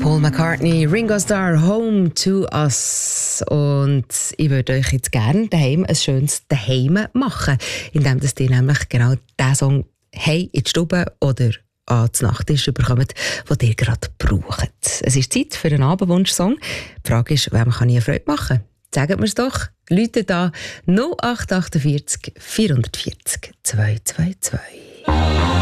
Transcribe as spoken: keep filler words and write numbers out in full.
Paul McCartney, Ringo Starr, Home to Us. Und ich würde euch jetzt gerne daheim ein schönes Daheim machen, indem dass ihr nämlich genau diesen Song «Hey» in die Stube oder an die Nachttisch bekommt, den ihr gerade braucht. Es ist Zeit für einen Abendwunsch-Song. Die Frage ist, wem kann ich eine Freude machen? Sagt mir es doch. Läutet da null acht acht vier vier vier vier zwei zwei zwei.